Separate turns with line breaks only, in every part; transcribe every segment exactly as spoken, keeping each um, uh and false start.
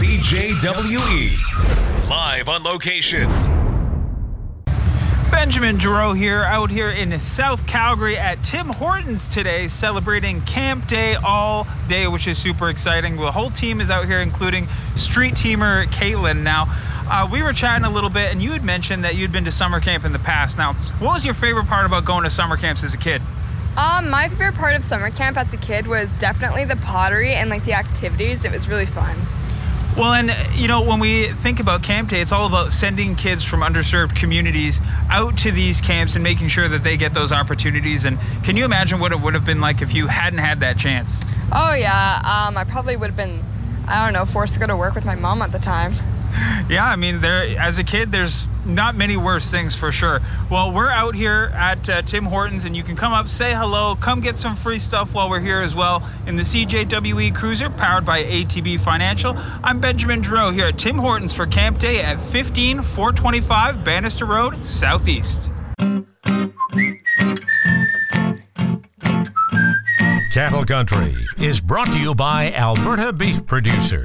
C J W E. Live on location.
Benjamin Giroux here, out here in South Calgary at Tim Hortons today, celebrating Camp Day all day, which is super exciting. The whole team is out here, including street teamer Caitlin. Now, uh, we were chatting a little bit, and you had mentioned that you'd been to summer camp in the past. Now, what was your favorite part about going to summer camps as a kid?
Um, my favorite part of summer camp as a kid was definitely the pottery and like the activities. It was really fun.
Well, and, you know, when we think about Camp Day, it's all about sending kids from underserved communities out to these camps and making sure that they get those opportunities. And can you imagine what it would have been like if you hadn't had that chance?
Oh, yeah. Um, I probably would have been, I don't know, forced to go to work with my mom at the time.
Yeah, I mean, there as a kid, there's not many worse things for sure. Well, we're out here at uh, Tim Hortons, and you can come up, say hello, come get some free stuff while we're here as well in the C J W E Cruiser, powered by A T B Financial. I'm Benjamin Giroux here at Tim Hortons for Camp Day at fifteen four twenty-five Bannister Road, Southeast.
Cattle Country is brought to you by Alberta Beef Producers.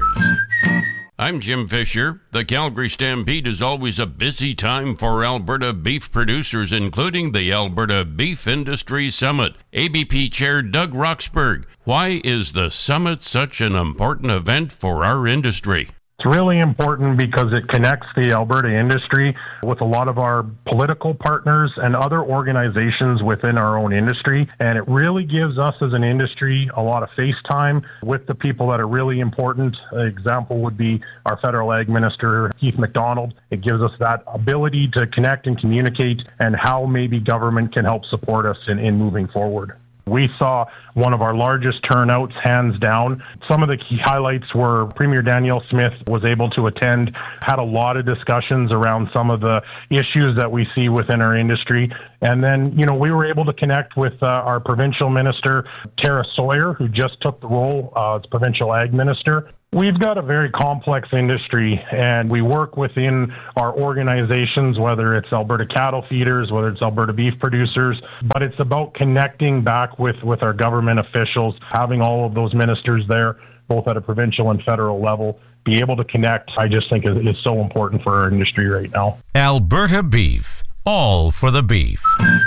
I'm Jim Fisher. The Calgary Stampede is always a busy time for Alberta beef producers, including the Alberta Beef Industry Summit. A B P Chair Doug Roxburgh, why is the summit such an important event for our industry?
It's really important because it connects the Alberta industry with a lot of our political partners and other organizations within our own industry. And it really gives us as an industry a lot of face time with the people that are really important. An example would be our federal ag minister, Keith McDonald. It gives us that ability to connect and communicate and how maybe government can help support us in, in moving forward. We saw one of our largest turnouts, hands down. Some of the key highlights were Premier Danielle Smith was able to attend, had a lot of discussions around some of the issues that we see within our industry. And then, you know, we were able to connect with uh, our provincial minister, Tara Sawyer, who just took the role uh, as provincial ag minister. We've got a very complex industry, and we work within our organizations, whether it's Alberta cattle feeders, whether it's Alberta beef producers, but it's about connecting back with, with our government officials, having all of those ministers there, both at a provincial and federal level, be able to connect, I just think is, is so important for our industry right now.
Alberta Beef, all for the beef.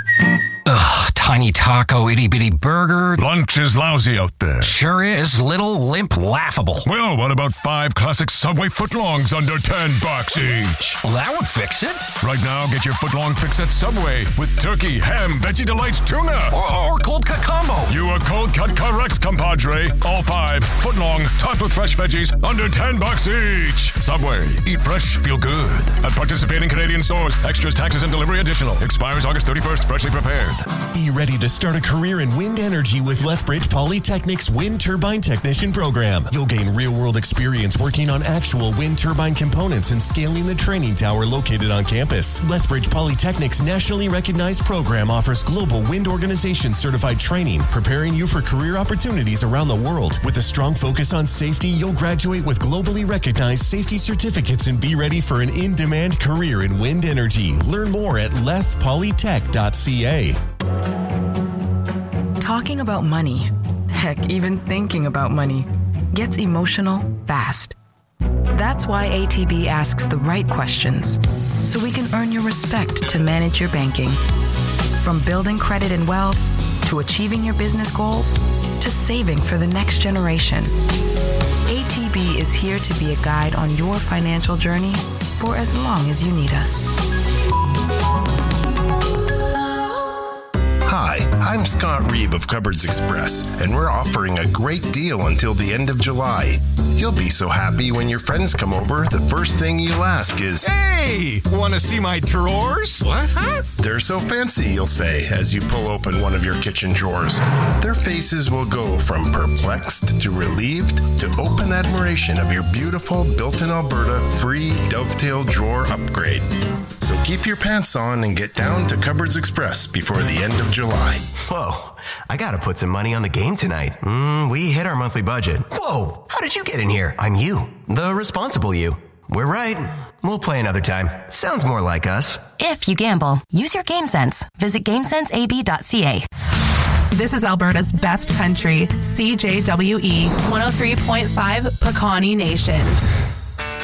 Ugh, tiny taco, itty-bitty burger.
Lunch is lousy out there.
Sure is. Little, limp, laughable.
Well, what about five classic Subway footlongs under ten bucks each?
Well, that would fix it.
Right now, get your footlong fix at Subway with turkey, ham, Veggie Delights, tuna.
Or, or cold cut combo.
You are cold cut correct, compadre. All five, footlong, topped with fresh veggies, under ten bucks each. Subway, eat fresh, feel good. At participating Canadian stores, extras, taxes, and delivery additional. Expires August thirty-first, freshly prepared.
Be ready to start a career in wind energy with Lethbridge Polytechnic's Wind Turbine Technician program. You'll gain real-world experience working on actual wind turbine components and scaling the training tower located on campus. Lethbridge Polytechnic's nationally recognized program offers global wind organization certified training, preparing you for career opportunities around the world. With a strong focus on safety, you'll graduate with globally recognized safety certificates and be ready for an in-demand career in wind energy. Learn more at leth polytech dot c a.
Talking about money, heck, even thinking about money, gets emotional fast. That's why A T B asks the right questions, so we can earn your respect to manage your banking. From building credit and wealth, to achieving your business goals, to saving for the next generation. A T B is here to be a guide on your financial journey for as long as you need us.
Hi, I'm Scott Reeb of Cupboards Express, and we're offering a great deal until the end of July. You'll be so happy when your friends come over, the first thing you'll ask is,
"Hey, want to see my drawers?"
"What? Huh?" "They're so fancy," you'll say as you pull open one of your kitchen drawers. Their faces will go from perplexed to relieved to open admiration of your beautiful built-in Alberta free dovetail drawer upgrade. So keep your pants on and get down to Cupboards Express before the end of July.
Whoa, I gotta put some money on the game tonight. Mm, we hit our monthly budget. Whoa, how did you get in here? I'm you, the responsible you. We're right. We'll play another time. Sounds more like us.
If you gamble, use your game sense. Visit game sense a b dot c a.
This is Alberta's best country, C J W E, one oh three point five Pecani Nation.